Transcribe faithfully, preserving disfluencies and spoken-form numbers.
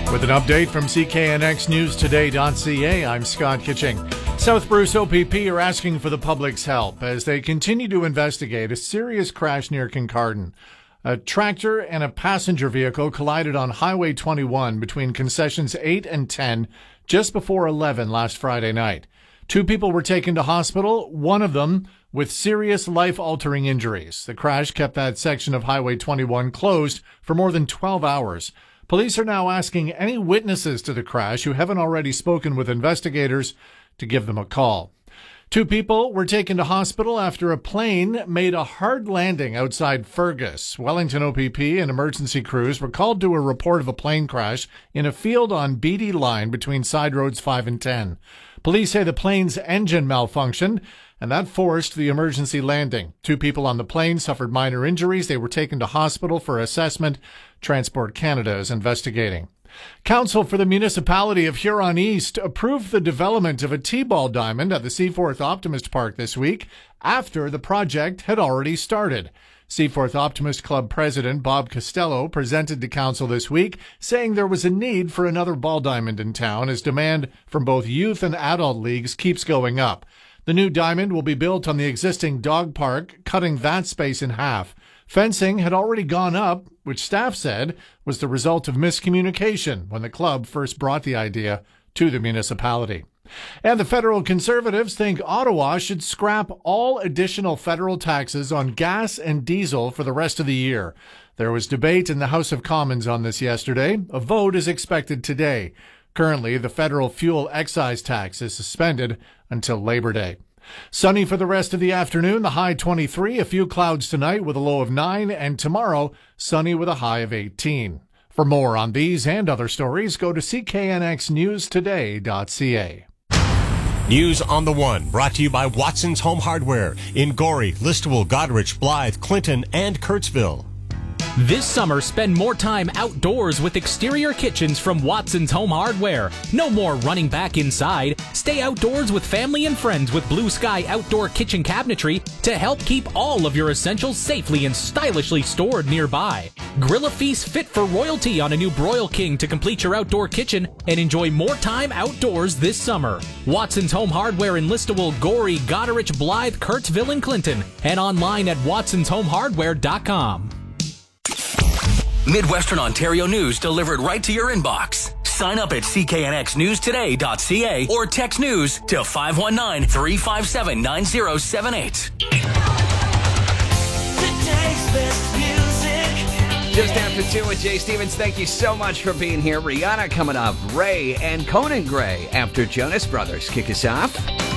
With an update from C K N X News Today dot C A, I'm Scott Kitching. South Bruce O P P are asking for the public's help as they continue to investigate a serious crash near Kincardine. A tractor and a passenger vehicle collided on Highway twenty-one between concessions eight and ten just before eleven last Friday night. Two people were taken to hospital, one of them with serious life-altering injuries. The crash kept that section of Highway twenty-one closed for more than twelve hours. Police are now asking any witnesses to the crash who haven't already spoken with investigators to give them a call. Two people were taken to hospital after a plane made a hard landing outside Fergus. Wellington O P P and emergency crews were called to a report of a plane crash in a field on Beatty Line between side roads five and ten. Police say the plane's engine malfunctioned, and that forced the emergency landing. Two people on the plane suffered minor injuries. They were taken to hospital for assessment. Transport Canada is investigating. Council for the Municipality of Huron East approved the development of a T-ball diamond at the Seaforth Optimist Park this week after the project had already started. Seaforth Optimist Club President Bob Costello presented to Council this week, saying there was a need for another ball diamond in town as demand from both youth and adult leagues keeps going up. The new diamond will be built on the existing dog park, cutting that space in half. Fencing had already gone up, which staff said was the result of miscommunication when the club first brought the idea to the municipality. And the federal Conservatives think Ottawa should scrap all additional federal taxes on gas and diesel for the rest of the year. There was debate in the House of Commons on this yesterday. A vote is expected today. Currently, the federal fuel excise tax is suspended until Labor Day. Sunny for the rest of the afternoon, the high twenty-three, a few clouds tonight with a low of nine, and tomorrow, sunny with a high of eighteen. For more on these and other stories, go to C K N X News Today dot C A. News on the One, brought to you by Watson's Home Hardware in Gorey, Listowel, Goderich, Blythe, Clinton, and Kurtzville. This summer, spend more time outdoors with exterior kitchens from Watson's Home Hardware. No more running back inside. Stay outdoors with family and friends with Blue Sky Outdoor Kitchen Cabinetry to help keep all of your essentials safely and stylishly stored nearby. Grill a feast fit for royalty on a new Broil King to complete your outdoor kitchen and enjoy more time outdoors this summer. Watson's Home Hardware in Listowel, Gorey, Goderich, Blythe, Kurtzville, and Clinton, and online at watsons home hardware dot com. Midwestern Ontario news delivered right to your inbox. Sign up at C K N X News Today dot C A or text news to five one nine, three five seven, nine zero seven eight. Just after two with Jay Stevens, thank you so much for being here. Rihanna coming up, Ray and Conan Gray after Jonas Brothers kick us off.